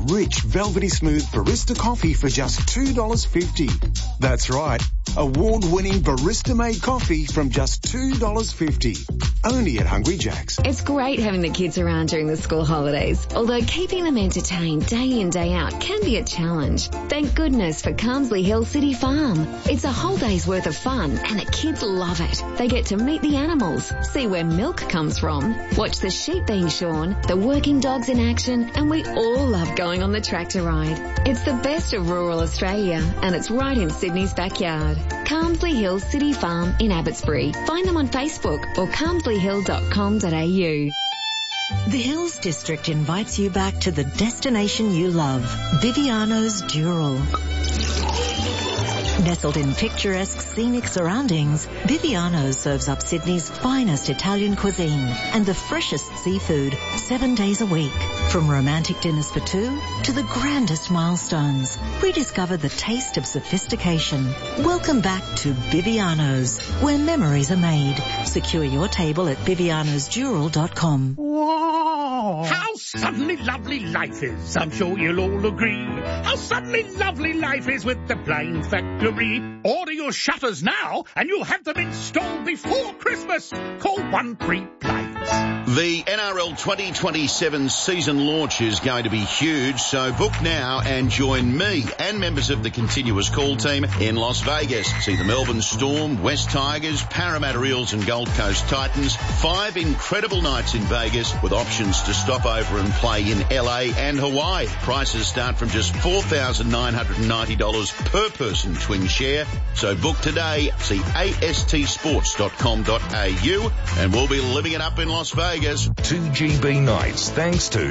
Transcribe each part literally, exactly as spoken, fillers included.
rich, velvety smooth barista coffee for just two dollars fifty. That's right, award-winning barista-made coffee from just two dollars fifty. Only at Hungry Jack's. It's great having the kids around during the school holidays, although keeping them entertained day in, day out can be a challenge. Thank goodness for Carmsley Hill City Farm. It's a whole day's worth of fun and the kids love it. They get to meet the animals, see where milk comes from, watch the sheep being shorn, the working dogs in action, and we all love going on the tractor ride. It's the best of rural Australia and it's right in Sydney's backyard. Carmsley Hill City Farm in Abbotsbury. Find them on Facebook or carmsley hill dot com dot a u. The Hills District invites you back to the destination you love, Viviano's Dural. Nestled in picturesque scenic surroundings, Viviano's serves up Sydney's finest Italian cuisine and the freshest seafood seven days a week. From romantic dinners for two to the grandest milestones, rediscover the taste of sophistication. Welcome back to Viviano's, where memories are made. Secure your table at vivianos dural dot com. Whoa! How suddenly lovely life is, I'm sure you'll all agree. How suddenly lovely life is with the Blind Factory. Order your shutters now and you'll have them installed before Christmas. Call one three Blinds. The N R L twenty twenty-seven season launch is going to be huge, so book now and join me and members of the Continuous Call team in Las Vegas. See the Melbourne Storm, West Tigers, Parramatta Eels and Gold Coast Titans. Five incredible nights in Vegas with options to stop over and play in L A and Hawaii. Prices start from just four thousand nine hundred ninety dollars per person twin share. So book today. See A S T sports dot com dot a u and we'll be living it up in Las Vegas. two G B nights thanks to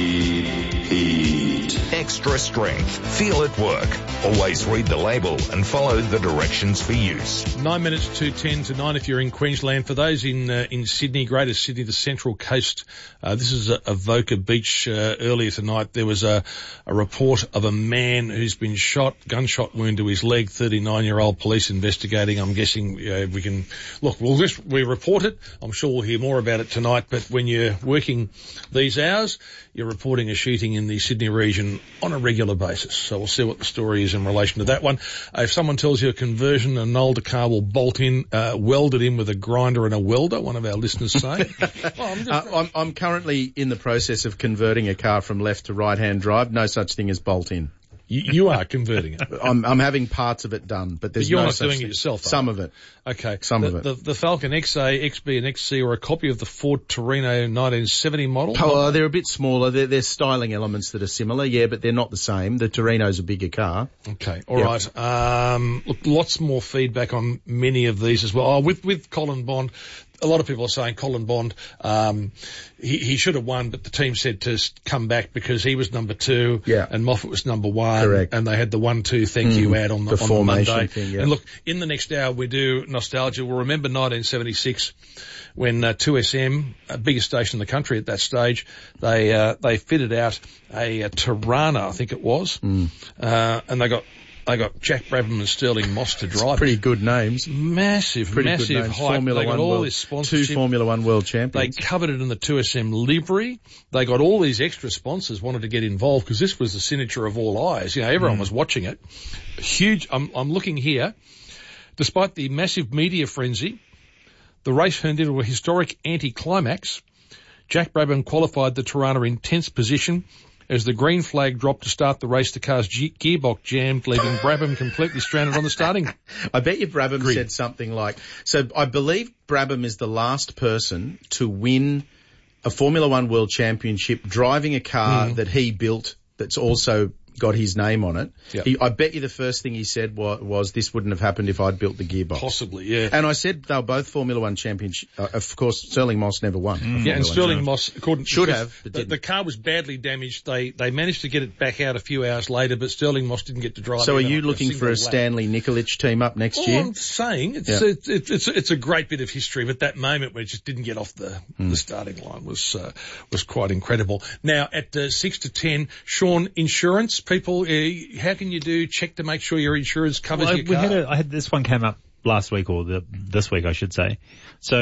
Eat Extra Strength. Feel it work. Always read the label and follow the directions for use. Nine minutes to ten to nine if you're in Queensland. For those in uh, in Sydney, Greater Sydney, the Central Coast, uh, this is a Avoca Beach uh, earlier tonight. There was a, a report of a man who's been shot, gunshot wound to his leg, thirty-nine-year-old, police investigating. I'm guessing uh, we can, look, we'll just, we report it. I'm sure we'll hear more about it tonight, but when you're working these hours, you're reporting a shooting in the Sydney region on a regular basis. So we'll see what the story is in relation to that one. Uh, if someone tells you a conversion, an older car will bolt in, uh, weld it in with a grinder and a welder, one of our listeners saying. well, I'm, just... uh, I'm, I'm currently in the process of converting a car from left to right-hand drive. No such thing as bolt in. You, you are converting it. I'm, I'm having parts of it done, but there's but you're no not such doing thing. it yourself. Some of it. Okay. Some the, of it. The, the Falcon X A, X B and X C or a copy of the Ford Torino nineteen seventy model? Oh, they're a bit smaller. There, there's styling elements that are similar, yeah, but they're not the same. The Torino's a bigger car. Okay. All yep. right. Um, look, lots more feedback on many of these as well. Oh, with, with Colin Bond. A lot of people are saying Colin Bond, um, he, he should have won, but the team said to come back because he was number two yeah. and Moffat was number one. Correct. And they had the one, two, thank mm, you ad on the, the on formation the Monday. Thing, yeah. And look, in the next hour we do nostalgia. We'll remember nineteen seventy-six when uh, two S M, a biggest station in the country at that stage, they uh, they fitted out a, a Tirana, I think it was, mm. uh, and they got They got Jack Brabham and Sterling Moss to drive. Pretty good names. Massive, Pretty massive good names. hype. Formula they got One all world, this sponsorship. Two Formula One world champions. They covered it in the two S M livery. They got all these extra sponsors wanted to get involved because this was the signature of all eyes. You know, everyone mm. was watching it. Huge. I'm, I'm looking here. Despite the massive media frenzy, the race turned into a historic anti-climax. Jack Brabham qualified the Tirana in tenth position. As the green flag dropped to start the race, the car's ge- gearbox jammed, leaving Brabham completely stranded on the starting. I bet you Brabham grid. said something like, so I believe Brabham is the last person to win a Formula One World Championship driving a car mm. that he built that's also got his name on it. Yep. He, I bet you the first thing he said was, was, this wouldn't have happened if I'd built the gearbox. Possibly, yeah. And I said they were both Formula One championship. Uh, of course, Sterling Moss never won. Mm. Yeah, and Sterling Moss according, should have. But the, the car was badly damaged. They they managed to get it back out a few hours later, but Sterling Moss didn't get to drive. So, are you looking a for a lap. Stanley Nikolic team up next All year? I'm saying, it's, yeah. it's, it's it's it's a great bit of history, but that moment where it just didn't get off the mm. the starting line was uh, was quite incredible. Now at uh, six to ten, Sean, insurance people. Uh, How can you do check to make sure your insurance covers well, your we car? Had a, I had this one came up last week or the, this week, I should say. So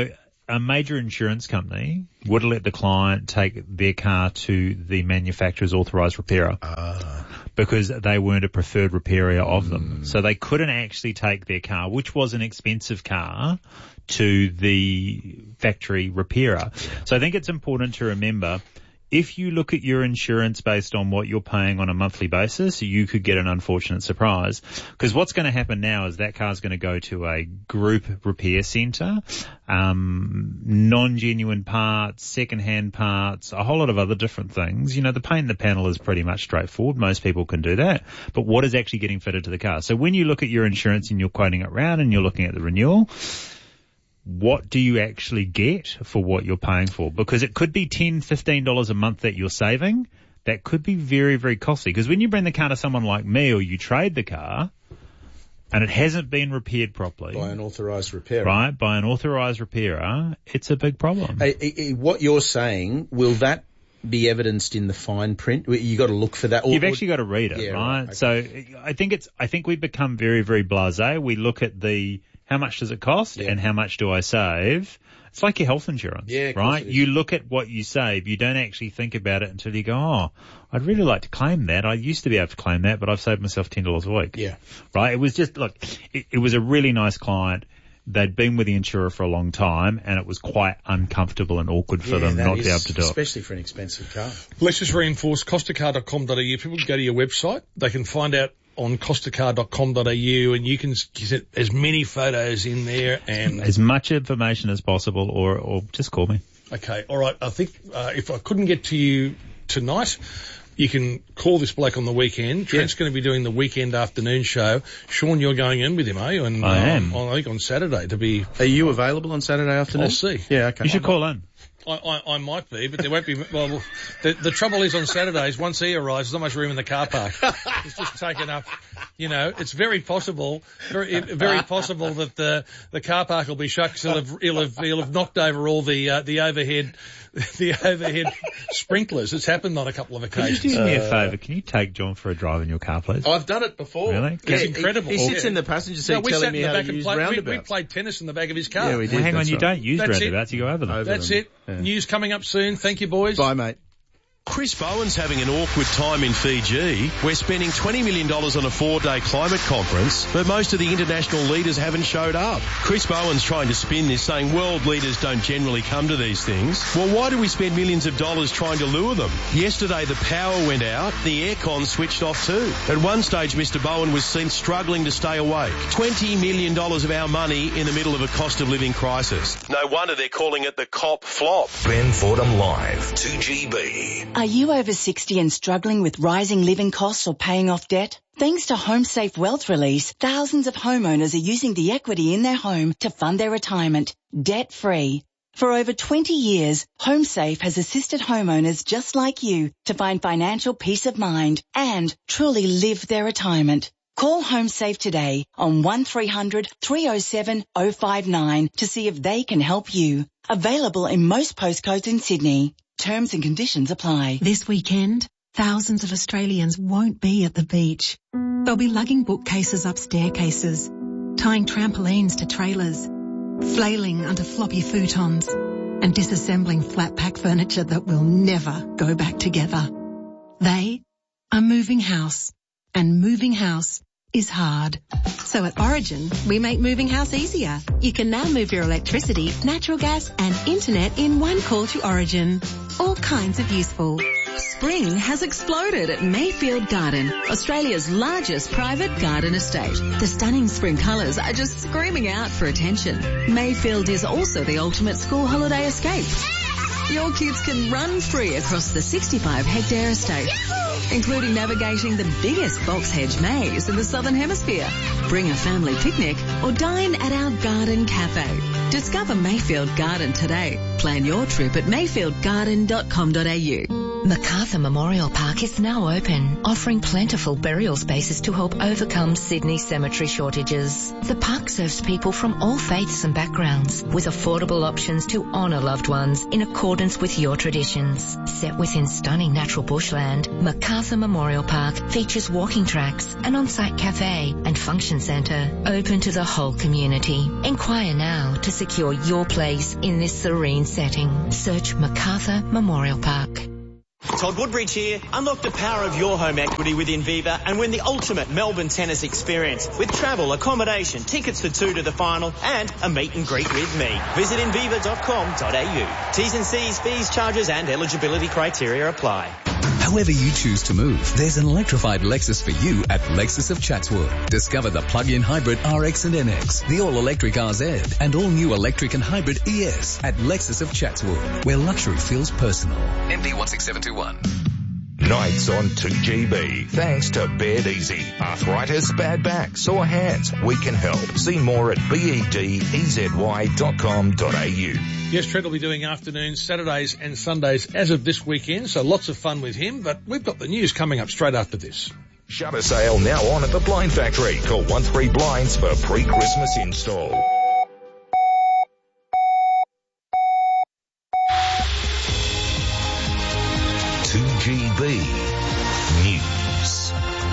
a major insurance company would let the client take their car to the manufacturer's authorised repairer uh. because they weren't a preferred repairer of them. Mm. So they couldn't actually take their car, which was an expensive car, to the factory repairer. So I think it's important to remember, if you look at your insurance based on what you're paying on a monthly basis, you could get an unfortunate surprise. Because what's going to happen now is that car's going to go to a group repair centre, um, non-genuine parts, second-hand parts, a whole lot of other different things. You know, the paint in the panel is pretty much straightforward. Most people can do that. But what is actually getting fitted to the car? So when you look at your insurance and you're quoting it round and you're looking at the renewal, what do you actually get for what you're paying for? Because it could be ten dollars, fifteen dollars a month that you're saving. That could be very, very costly. Because when you bring the car to someone like me or you trade the car and it hasn't been repaired properly. By an authorised repairer. Right, by an authorised repairer, it's a big problem. Hey, hey, what you're saying, will that be evidenced in the fine print? You got to look for that. Or, You've actually got to read it, yeah, right? right okay. So I think it's, I think we've become very, very blasé. We look at the, how much does it cost yeah. and how much do I save? It's like your health insurance, yeah, right? You look at what you save. You don't actually think about it until you go, oh, I'd really like to claim that. I used to be able to claim that, but I've saved myself ten dollars a week. Yeah. Right? It was just, look, it, it was a really nice client. They'd been with the insurer for a long time and it was quite uncomfortable and awkward for yeah, them not is, to be able to do especially it. Especially for an expensive car. Let's just reinforce costa car dot com dot a u. People can go to your website. They can find out on costa car dot com dot a u and you can get as many photos in there and as much information as possible, or, or just call me. Okay. All right. I think, uh, if I couldn't get to you tonight, you can call this bloke on the weekend. Trent's yeah. going to be doing the weekend afternoon show. Sean, you're going in with him, are you? And, I uh, am. On, I think on Saturday to be. Are you available on Saturday afternoon? I'll see. Yeah, okay. You should call in. I, I, I might be, but there won't be. Well, the, the trouble is on Saturdays, once he arrives, there's not much room in the car park. It's just taken up. You know, it's very possible, very, very possible that the the car park will be shut because he'll have, he'll have, he'll have knocked over all the uh, the overhead, the overhead sprinklers. It's happened on a couple of occasions. Could you do me a favour? Can you take John for a drive in your car, please? I've done it before. Really? It's yeah, incredible. He, he sits yeah. in the passenger seat no, we telling sat me in the how back to and use play, roundabouts. we, we played tennis in the back of his car. Yeah, we did. Well, hang That's on, you right. don't use That's roundabouts. You go over them. Over That's them. it. Yeah. News coming up soon. Thank you, boys. Bye, mate. Chris Bowen's having an awkward time in Fiji. We're spending twenty million dollars on a four-day climate conference, but most of the international leaders haven't showed up. Chris Bowen's trying to spin this, saying world leaders don't generally come to these things. Well, why do we spend millions of dollars trying to lure them? Yesterday, the power went out. The aircon switched off too. At one stage, Mister Bowen was seen struggling to stay awake. twenty million dollars of our money in the middle of a cost of living crisis. No wonder they're calling it the COP flop. Ben Fordham Live, two G B. Are you over sixty and struggling with rising living costs or paying off debt? Thanks to HomeSafe Wealth Release, thousands of homeowners are using the equity in their home to fund their retirement, debt-free. For over twenty years, HomeSafe has assisted homeowners just like you to find financial peace of mind and truly live their retirement. Call HomeSafe today on one three hundred, three oh seven, oh five nine to see if they can help you. Available in most postcodes in Sydney. Terms and conditions apply. This weekend, thousands of Australians won't be at the beach. They'll be lugging bookcases up staircases, tying trampolines to trailers, flailing under floppy futons, and disassembling flat pack furniture that will never go back together. They are moving house, and moving house is hard. So at Origin, we make moving house easier. You can now move your electricity, natural gas and internet in one call to Origin. All kinds of useful. Spring has exploded at Mayfield Garden, Australia's largest private garden estate. The stunning spring colours are just screaming out for attention. Mayfield is also the ultimate school holiday escape. Your kids can run free across the sixty-five hectare estate, including navigating the biggest box hedge maze in the Southern Hemisphere. Bring a family picnic or dine at our garden cafe. Discover Mayfield Garden today. Plan your trip at mayfield garden dot com dot a u. Macarthur Memorial Park is now open, offering plentiful burial spaces to help overcome Sydney's cemetery shortages. The park serves people from all faiths and backgrounds, with affordable options to honour loved ones in accordance with your traditions. Set within stunning natural bushland, Macarthur Memorial Park features walking tracks, an on-site cafe and function centre open to the whole community. Inquire now to secure your place in this serene setting. Search Macarthur Memorial Park. Todd Woodbridge here. Unlock the power of your home equity with Inviva and win the ultimate Melbourne tennis experience with travel, accommodation, tickets for two to the final and a meet and greet with me. Visit inviva dot com dot a u. T's and C's, fees, charges and eligibility criteria apply. However you choose to move, there's an electrified Lexus for you at Lexus of Chatswood. Discover the plug-in hybrid R X and N X, the all-electric R Z, and all-new electric and hybrid E S at Lexus of Chatswood, where luxury feels personal. M D one six seven two one. Nights on two G B. Thanks to Bed Easy. Arthritis, bad back, sore hands. We can help. See more at bed-ezy dot com dot a u. Yes, Trent will be doing afternoons, Saturdays and Sundays as of this weekend, so lots of fun with him, but we've got the news coming up straight after this. Shutter sale now on at the Blind Factory. Call one three Blinds for pre-Christmas install. two G B News.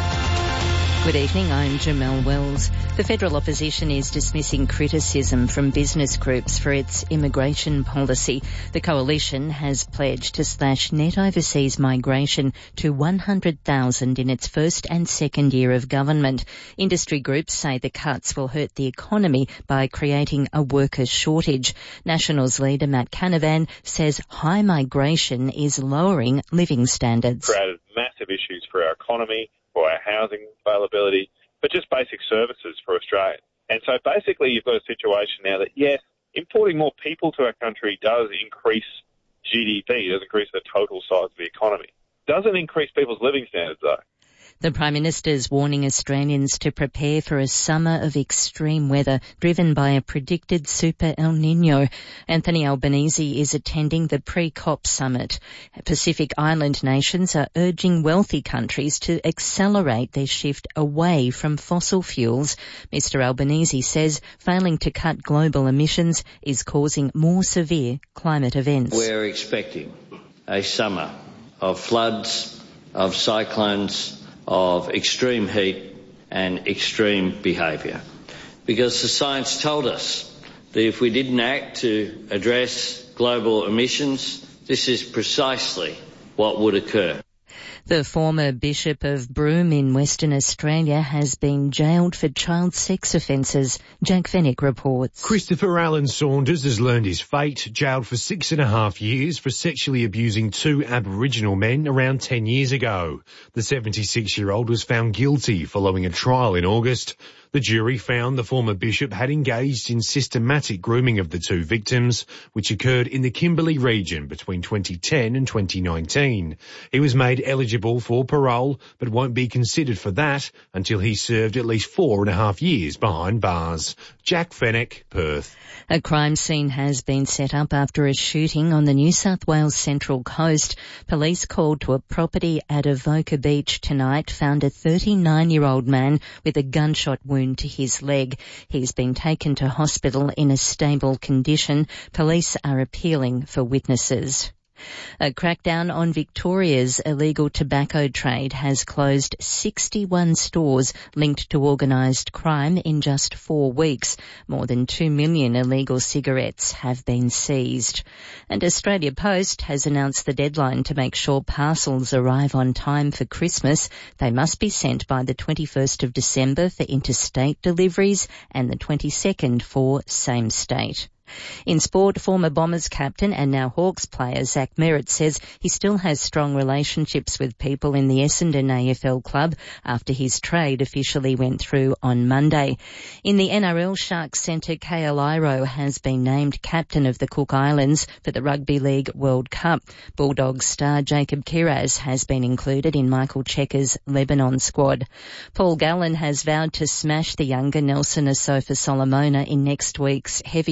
Good evening, I'm Jamelle Wells. The federal opposition is dismissing criticism from business groups for its immigration policy. The coalition has pledged to slash net overseas migration to one hundred thousand in its first and second year of government. Industry groups say the cuts will hurt the economy by creating a workers' shortage. Nationals leader Matt Canavan says high migration is lowering living standards. Created massive issues for our economy, for our housing availability, but just basic services for Australia. And so basically you've got a situation now that, yes, importing more people to our country does increase G D P, does increase the total size of the economy. Doesn't increase people's living standards, though. The Prime Minister's warning Australians to prepare for a summer of extreme weather driven by a predicted super El Nino. Anthony Albanese is attending the pre-COP summit. Pacific Island nations are urging wealthy countries to accelerate their shift away from fossil fuels. Mister Albanese says failing to cut global emissions is causing more severe climate events. We're expecting a summer of floods, of cyclones, of extreme heat and extreme behaviour. Because the science told us that if we didn't act to address global emissions, this is precisely what would occur. The former Bishop of Broome in Western Australia has been jailed for child sex offences. Jack Fennick reports. Christopher Allen Saunders has learned his fate, jailed for six and a half years for sexually abusing two Aboriginal men around ten years ago. The seventy-six-year-old was found guilty following a trial in August. The jury found the former bishop had engaged in systematic grooming of the two victims, which occurred in the Kimberley region between twenty ten and twenty nineteen. He was made eligible for parole, but won't be considered for that until he's served at least four and a half years behind bars. Jack Fennick, Perth. A crime scene has been set up after a shooting on the New South Wales Central Coast. Police called to a property at Avoca Beach tonight found a thirty-nine-year-old man with a gunshot wound to his leg. He's been taken to hospital in a stable condition. Police are appealing for witnesses. A crackdown on Victoria's illegal tobacco trade has closed sixty-one stores linked to organised crime in just four weeks. More than two million illegal cigarettes have been seized. And Australia Post has announced the deadline to make sure parcels arrive on time for Christmas. They must be sent by the twenty-first of December for interstate deliveries and the twenty-second for same-state. In sport, former Bombers captain and now Hawks player Zach Merritt says he still has strong relationships with people in the Essendon A F L club after his trade officially went through on Monday. In the N R L, Sharks centre K L Iro has been named captain of the Cook Islands for the Rugby League World Cup. Bulldogs star Jacob Kiraz has been included in Michael Checker's Lebanon squad. Paul Gallen has vowed to smash the younger Nelson Asofa Solomona in next week's heavyweight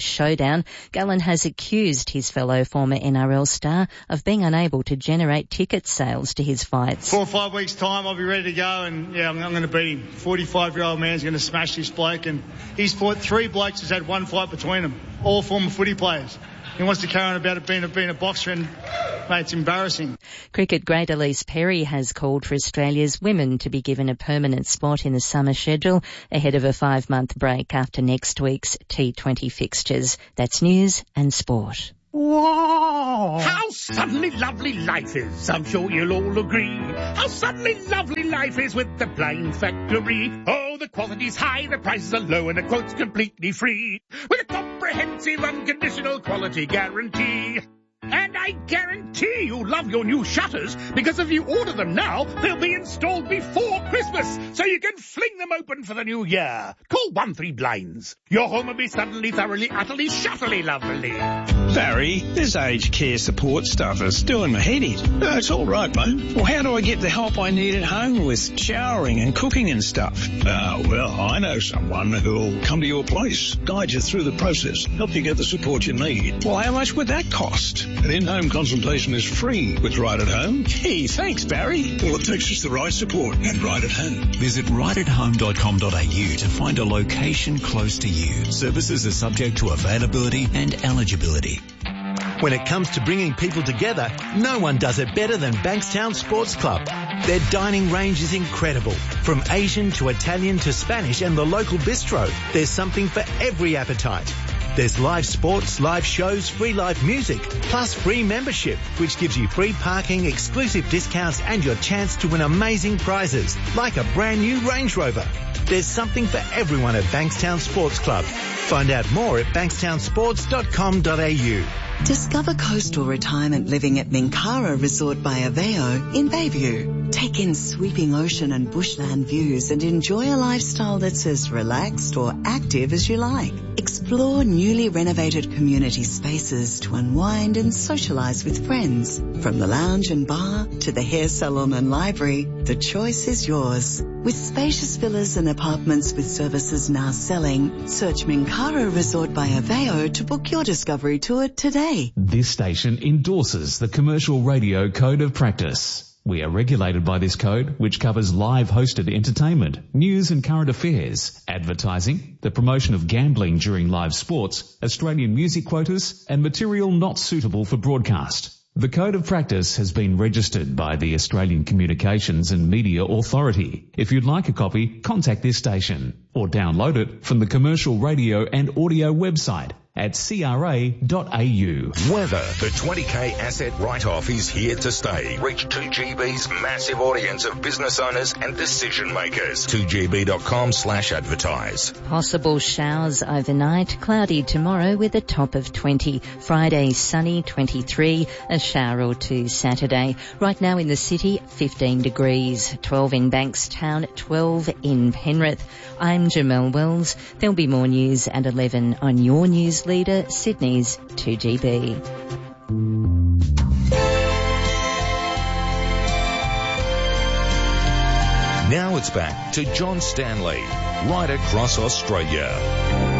showdown, Gallen has accused his fellow former N R L star of being unable to generate ticket sales to his fights. Four or five weeks' time, I'll be ready to go, and yeah, I'm, I'm going to beat him. forty-five-year-old man's going to smash this bloke, and he's fought three blokes who's had one fight between them, all former footy players. He wants to carry on about it being a, being a boxer, and, mate, it's embarrassing. Cricket great Elise Perry has called for Australia's women to be given a permanent spot in the summer schedule ahead of a five-month break after next week's T twenty fixtures. That's news and sport. Whoa! How suddenly lovely life is, I'm sure you'll all agree. How suddenly lovely life is with the Blind Factory. Oh, the quality's high, the prices are low, and the quote's completely free. With a comprehensive unconditional quality guarantee. And I guarantee you'll love your new shutters, because if you order them now, they'll be installed before Christmas, so you can fling them open for the new year. Call one three blinds. Your home will be suddenly, thoroughly, utterly, shutterly lovely. Barry, this aged care support stuff is doing my head in. No, it's all right, mate. Well, how do I get the help I need at home with showering and cooking and stuff? Ah, uh, well, I know someone who'll come to your place, guide you through the process, help you get the support you need. Well, how much would that cost? An in-home consultation is free with Right at Home. Gee, thanks, Barry. All it takes is the right support and Right at Home. Visit right at home dot com dot a u to find a location close to you. Services are subject to availability and eligibility. When it comes to bringing people together, no one does it better than Bankstown Sports Club. Their dining range is incredible. From Asian to Italian to Spanish and the local bistro, there's something for every appetite. There's live sports, live shows, free live music, plus free membership, which gives you free parking, exclusive discounts and your chance to win amazing prizes, like a brand new Range Rover. There's something for everyone at Bankstown Sports Club. Find out more at bankstown sports dot com dot a u. Discover coastal retirement living at Minkara Resort by Aveo in Bayview. Take in sweeping ocean and bushland views and enjoy a lifestyle that's as relaxed or active as you like. Explore newly renovated community spaces to unwind and socialise with friends. From the lounge and bar to the hair salon and library, the choice is yours. With spacious villas and apartments with services now selling, search Minkara Resort by Aveo to book your discovery tour today. This station endorses the Commercial Radio Code of Practice. We are regulated by this code, which covers live hosted entertainment, news and current affairs, advertising, the promotion of gambling during live sports, Australian music quotas, and material not suitable for broadcast. The Code of Practice has been registered by the Australian Communications and Media Authority. If you'd like a copy, contact this station or download it from the Commercial Radio and Audio website at c r a dot a u. Weather. The twenty K asset write-off is here to stay. Reach two G B's massive audience of business owners and decision makers. two G B dot com slash advertise. Possible showers overnight, cloudy tomorrow with a top of twenty. Friday sunny, twenty-three, a shower or two Saturday. Right now in the city, fifteen degrees, twelve in Bankstown, twelve in Penrith. I'm Jamelle Wells. There'll be more news at eleven on your news leader, Sydney's two G B. Now it's back to John Stanley, right across Australia.